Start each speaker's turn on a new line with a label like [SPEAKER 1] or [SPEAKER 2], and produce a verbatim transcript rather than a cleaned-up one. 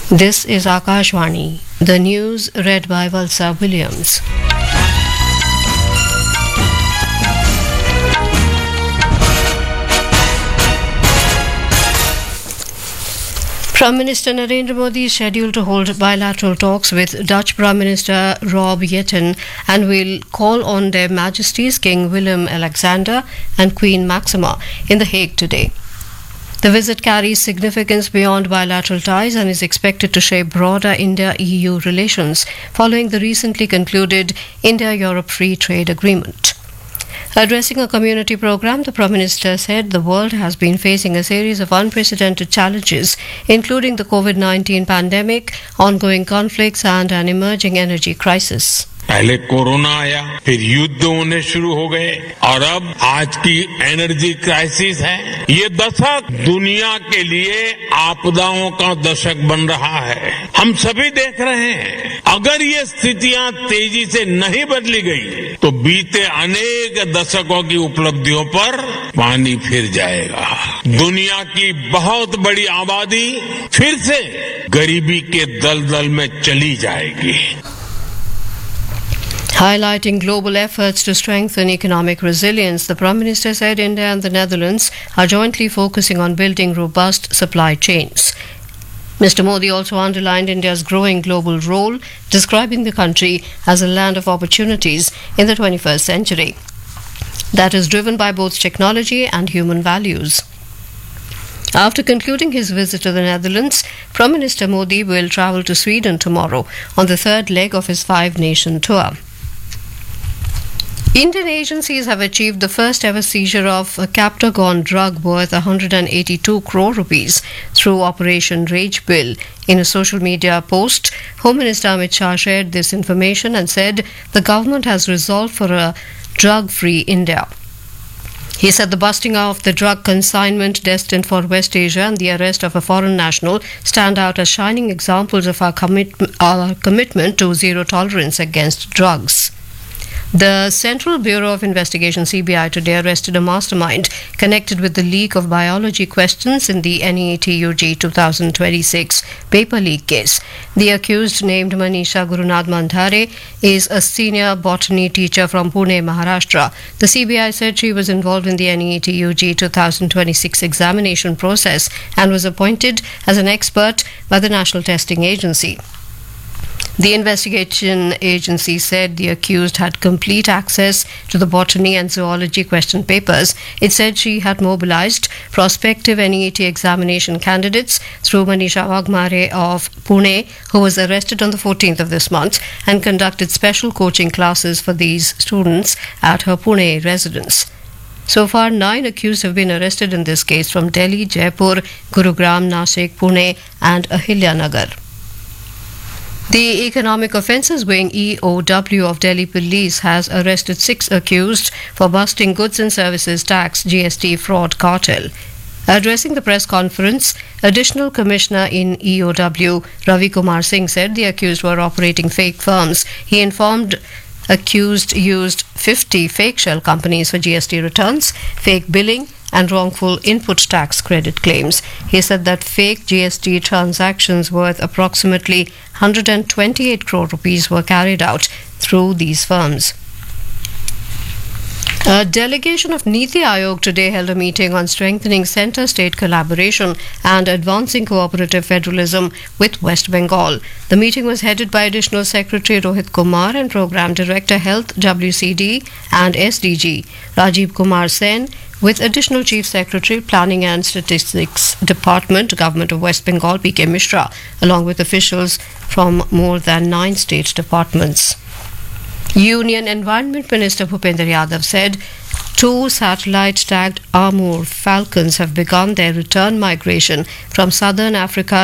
[SPEAKER 1] This is Akashvani. The news read by Valsa Williams. Prime Minister Narendra Modi is scheduled to hold bilateral talks with Dutch Prime Minister Rob Jetten and will call on their Majesties King Willem-Alexander and Queen Maxima in The Hague today. The visit carries significance beyond bilateral ties and is expected to shape broader India-E U relations following the recently concluded India-Europe Free Trade Agreement. Addressing a community program, the Prime Minister said the world has been facing a series of unprecedented challenges, including the COVID nineteen pandemic, ongoing conflicts and an emerging energy crisis.
[SPEAKER 2] पहले corona आया, फिर युद्ध होने शुरू हो गए और अब आज की एनर्जी क्राइसिस है। ये दशक दुनिया के लिए आपदाओं का दशक बन रहा है। हम सभी देख रहे हैं, अगर ये स्थितियां तेजी से नहीं बदली गई तो बीते अनेक दशकों की उपलब्धियों पर पानी फिर जाएगा। दुनिया की बहुत बड़ी आबादी फिर से गरीबी के दलदल में चली जाएगी।
[SPEAKER 1] Highlighting global efforts to strengthen economic resilience, the Prime Minister said India and the Netherlands are jointly focusing on building robust supply chains. Mister Modi also underlined India's growing global role, describing the country as a land of opportunities in the twenty-first century that is driven by both technology and human values. After concluding his visit to the Netherlands, Prime Minister Modi will travel to Sweden tomorrow on the third leg of his five-nation tour. Indian agencies have achieved the first ever seizure of a Captagon drug worth one hundred eighty-two crore rupees through Operation Rage Bill. In a social media post, Home Minister Amit Shah shared this information and said the government has resolved for a drug-free India. He said the busting of the drug consignment destined for West Asia and the arrest of a foreign national stand out as shining examples of our, commit- our commitment to zero tolerance against drugs. The Central Bureau of Investigation C B I today arrested a mastermind connected with the leak of biology questions in the N E A T U G twenty twenty-six paper leak case. The accused, named Manisha Gurunath Mandhare, is a senior botany teacher from Pune, Maharashtra. The C B I said she was involved in the N E A T U G twenty twenty-six examination process and was appointed as an expert by the National Testing Agency. The investigation agency said the accused had complete access to the botany and zoology question papers. It said she had mobilized prospective N E A T examination candidates through Manisha Wagmare of Pune, who was arrested on the fourteenth of this month, and conducted special coaching classes for these students at her Pune residence. So far, nine accused have been arrested in this case from Delhi, Jaipur, Gurugram, Nashik, Pune and Ahilya-Nagar. The Economic Offences Wing E O W of Delhi Police has arrested six accused for busting goods and services tax G S T fraud cartel. Addressing the press conference, Additional Commissioner in E O W Ravi Kumar Singh said the accused were operating fake firms. He informed accused used fifty fake shell companies for G S T returns, fake billing and wrongful input tax credit claims. He said that fake G S T transactions worth approximately one hundred twenty-eight crore rupees were carried out through these firms. A delegation of Niti Aayog today held a meeting on strengthening centre-state collaboration and advancing cooperative federalism with West Bengal. The meeting was headed by Additional Secretary Rohit Kumar and Program Director Health W C D and S D G Rajiv Kumar Sen, with Additional Chief Secretary Planning and Statistics Department, Government of West Bengal P K Mishra, along with officials from more than nine state departments. Union Environment Minister Bhupender Yadav said two satellite-tagged Amur Falcons have begun their return migration from southern Africa